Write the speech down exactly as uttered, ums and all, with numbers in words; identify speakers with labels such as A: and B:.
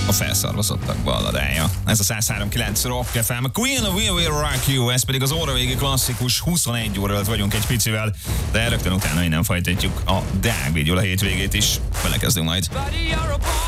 A: a felszarvazottak balladája. Ez a száz három kilenc Rock ef em. Queen of We Will Rock You, ez pedig az óravégi klasszikus, huszonegy óra előtt vagyunk egy picivel, de rögtön utána innen folytatjuk a Deák Vigyola hétvégét is. Belekezdünk majd.